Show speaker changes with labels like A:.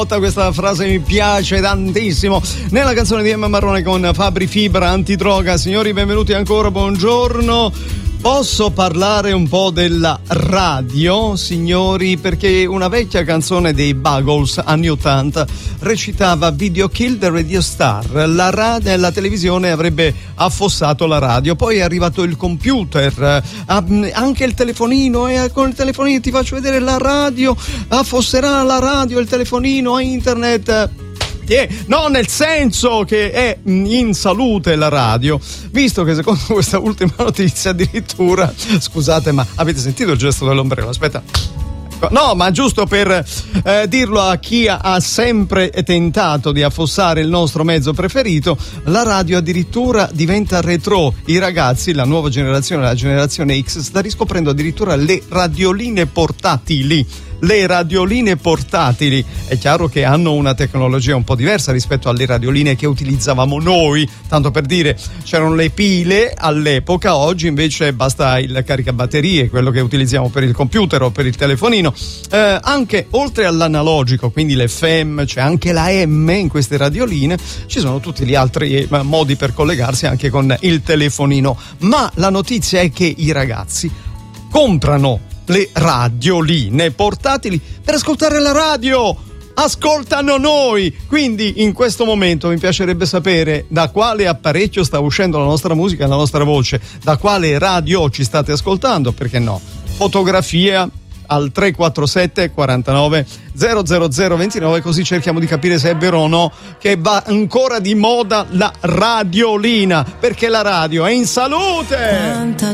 A: Questa frase mi piace tantissimo. Nella canzone di Emma Marrone con Fabri Fibra, Antidroga. Signori, benvenuti ancora, buongiorno. Posso parlare un po' della radio, signori, perché una vecchia canzone dei Buggles, anni 80, recitava Video Kill the Radio Star. La televisione avrebbe affossato la radio, poi è arrivato il computer, anche il telefonino, e con il telefonino ti faccio vedere la radio, affosserà la radio, il telefonino, internet. No, nel senso che è in salute la radio, visto che secondo questa ultima notizia addirittura, scusate, ma avete sentito il gesto dell'ombrello? Aspetta. No, ma giusto per dirlo a chi ha sempre tentato di affossare il nostro mezzo preferito, la radio addirittura diventa retro. I ragazzi, la nuova generazione, la generazione X, sta riscoprendo addirittura le radioline portatili. Le radioline portatili è chiaro che hanno una tecnologia un po' diversa rispetto alle radioline che utilizzavamo noi, tanto per dire, c'erano le pile all'epoca, oggi invece basta il caricabatterie, quello che utilizziamo per il computer o per il telefonino. Anche oltre all'analogico, quindi l'FM, c'è anche la M in queste radioline, ci sono tutti gli altri modi per collegarsi anche con il telefonino, ma la notizia è che i ragazzi comprano le radioline portatili per ascoltare la radio, ascoltano noi. Quindi in questo momento mi piacerebbe sapere da quale apparecchio sta uscendo la nostra musica, la nostra voce, da quale radio ci state ascoltando, perché no? Fotografia al 347 49 000 29, così cerchiamo di capire se è vero o no che va ancora di moda la radiolina, perché la radio è in salute.